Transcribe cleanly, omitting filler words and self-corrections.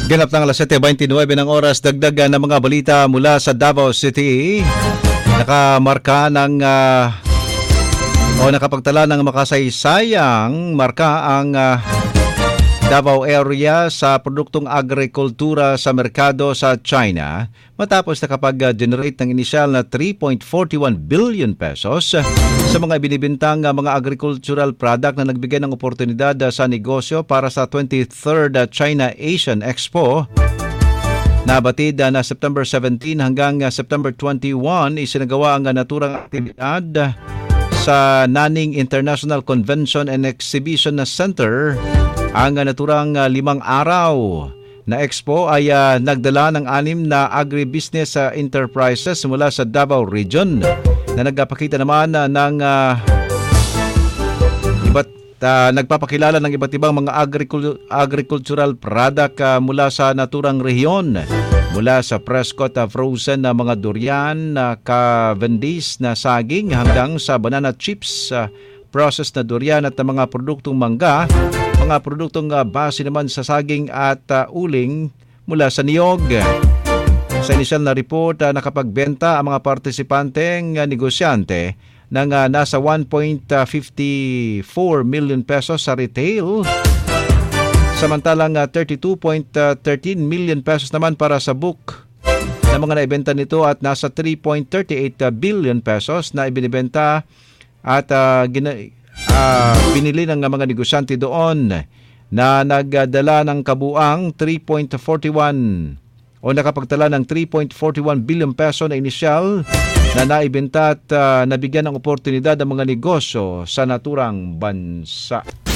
Ganap ng alas 7:29 ng oras, dagdagan ng mga balita mula sa Davao City. Nakamarka ng nakapagtala ng makasaysayang marka ang Davao area sa produktong agrikultura sa merkado sa China matapos nakapag-generate ng inisyal na 3.41 billion pesos sa mga binibintang mga agricultural product na nagbigay ng oportunidad sa negosyo para sa 23rd China Asian Expo. Nabatid na September 17 hanggang September 21 isinagawa ang naturang aktibidad sa Nanning International Convention and Exhibition Center. Ang naturang 5 araw na expo ay nagdala ng 6 na agribusiness enterprises mula sa Davao Region na nagpapakita naman ng nagpapakilala ng iba't ibang mga agricultural product mula sa naturang rehiyon. Mula sa Prescott frozen na mga durian, Cavendish na saging hanggang sa banana chips, processed na durian at mga produktong mangga, mga produktong base naman sa saging at uling mula sa niyog. Sa inisyal na report, nakapagbenta ang mga partisipanteng negosyante ng nasa 1.54 million pesos sa retail, samantalang 32.13 million pesos naman para sa book na mga naibenta nito at nasa 3.38 billion pesos na ibinibenta at binili ng mga negosyante doon na nagdala ng kabuang 3.41 o nakapagtala ng 3.41 billion peso na inisyal na naibenta at nabigyan ng oportunidad ng mga negosyo sa naturang bansa.